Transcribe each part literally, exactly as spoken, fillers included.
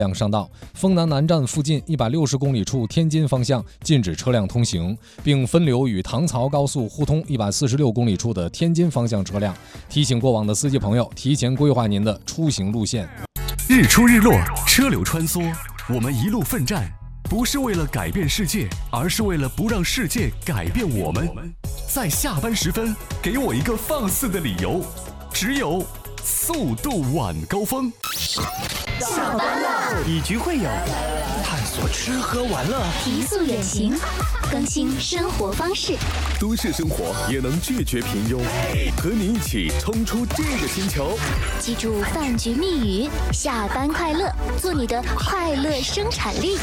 辆上道，丰南南站附近一百六十公里处天津方向禁止车辆通行，并分流与唐曹高速互通一百四十六公里处的天津方向车辆。提醒过往的司机朋友提前规划您的出行路线。 日出日落，车流穿梭，我们一路奋战，不是为了改变世界，而是为了不让世界改变我们。在下班时分，给我一个放肆的理由，只有速度晚高峰。 下班了， 以局会友，探索吃喝玩乐， 提速远行，更新生活方式。 都市生活也能拒绝平庸，和你一起冲出这个星球。 记住饭局密语：下班快乐，做你的快乐生产力。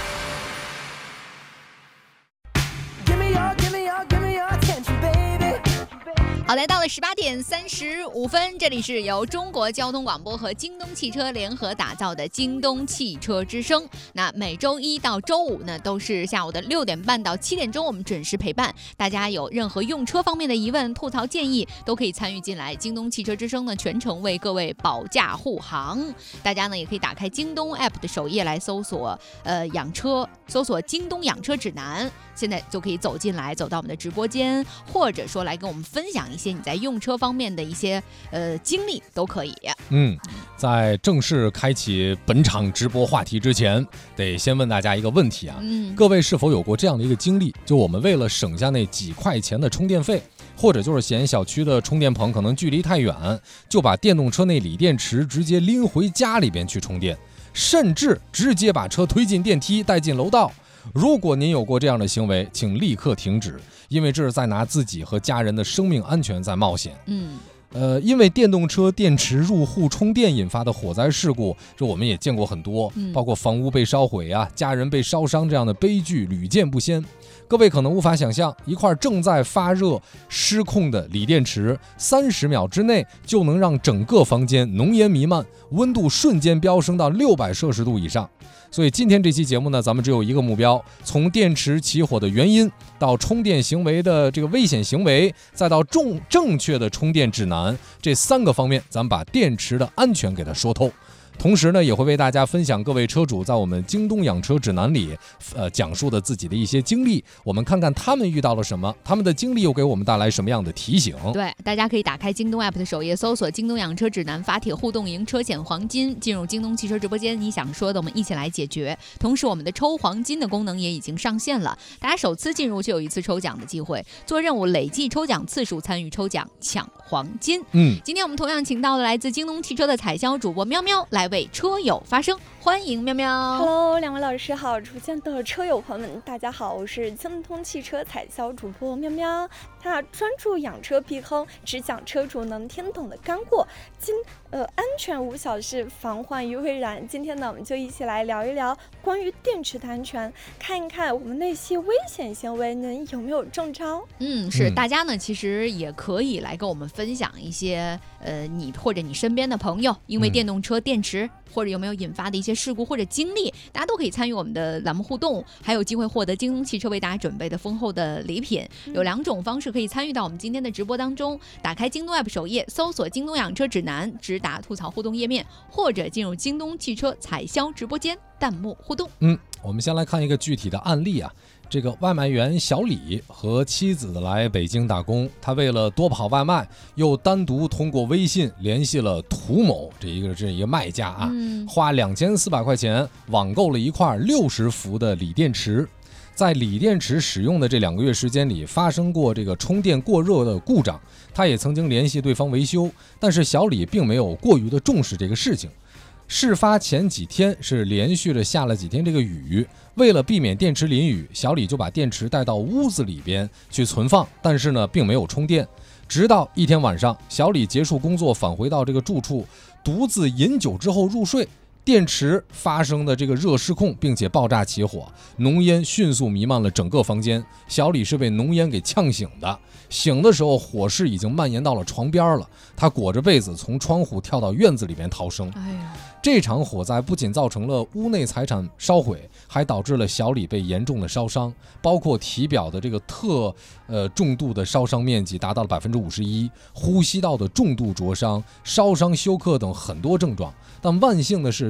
好，来到了十八点三十五分，这里是由中国交通广播和京东汽车联合打造的京东汽车之声。那每周一到周五呢，都是下午的六点半到七点钟，我们准时陪伴大家。有任何用车方面的疑问、吐槽、建议，都可以参与进来。京东汽车之声呢，全程为各位保驾护航。大家呢，也可以打开京东 A P P 的首页来搜索呃养车，搜索京东养车指南，现在就可以走进来，走到我们的直播间，或者说来跟我们分享一些你在用车方面的一些呃经历都可以。 嗯，在正式开启本场直播话题之前，得先问大家一个问题啊，嗯，各位是否有过这样的一个经历？就我们为了省下那几块钱的充电费，或者就是嫌小区的充电棚可能距离太远，就把电动车那锂电池直接拎回家里边去充电，甚至直接把车推进电梯带进楼道。如果您有过这样的行为，请立刻停止，因为这是在拿自己和家人的生命安全在冒险。嗯，呃，因为电动车电池入户充电引发的火灾事故，这我们也见过很多，包括房屋被烧毁啊、家人被烧伤这样的悲剧屡见不鲜。各位可能无法想象，一块正在发热失控的锂电池，三十秒之内就能让整个房间浓烟弥漫，温度瞬间飙升到六百摄氏度以上。所以今天这期节目呢，咱们只有一个目标，从电池起火的原因到充电行为的这个危险行为，再到正正确的充电指南，这三个方面咱们把电池的安全给它说透。同时呢，也会为大家分享各位车主在我们京东养车指南里呃讲述的自己的一些经历，我们看看他们遇到了什么，他们的经历又给我们带来什么样的提醒。 对，大家可以打开京东 A P P 的首页，搜索京东养车指南，发帖互动赢车险黄金，进入京东汽车直播间，你想说的我们一起来解决。同时我们的抽黄金的功能也已经上线了，大家首次进入就有一次抽奖的机会，做任务累计抽奖次数参与抽奖抢黄金。嗯，今天我们同样请到了来自京东汽车的采销主播喵喵来为车友发声，欢迎喵喵。 Hello， 两位老师好，直播间的车友朋友们大家好，我是京东汽车采销主播喵喵。他专注养车避坑，只讲车主能听懂的干货，今呃安全无小事，防患于未然。今天呢，我们就一起来聊一聊关于电池的安全，看一看我们那些危险行为呢有没有中招。 嗯，是，大家呢其实也可以来跟我们分享一些呃你或者你身边的朋友因为电动车电池、嗯或者有没有引发的一些事故或者经历，大家都可以参与我们的栏目互动，还有机会获得京东汽车为大家准备的丰厚的礼品。有两种方式可以参与到我们今天的直播当中，打开京东 A P P 首页，搜索京东养车指南，直达吐槽互动页面，或者进入京东汽车采销直播间弹幕互动。 嗯，我们先来看一个具体的案例啊。这个外卖员小李和妻子来北京打工，他为了多跑外卖，又单独通过微信联系了涂某这一个这一个卖家啊，嗯、花两千四百块钱网购了一块六十伏的锂电池。在锂电池使用的这两个月时间里，发生过这个充电过热的故障，他也曾经联系对方维修，但是小李并没有过于的重视这个事情。事发前几天是连续的下了几天这个雨，为了避免电池淋雨，小李就把电池带到屋子里边去存放，但是呢并没有充电。直到一天晚上，小李结束工作返回到这个住处，独自饮酒之后入睡，电池发生的这个热失控，并且爆炸起火，浓烟迅速弥漫了整个房间。小李是被浓烟给呛醒的，醒的时候火势已经蔓延到了床边了，他裹着被子从窗户跳到院子里面逃生。哎呀，这场火灾不仅造成了屋内财产烧毁，还导致了小李被严重的烧伤，包括体表的这个特呃重度的烧伤面积达到了百分之五十一，呼吸道的重度灼伤、烧伤休克等很多症状。但万幸的是，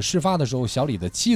事发的时候，小李的妻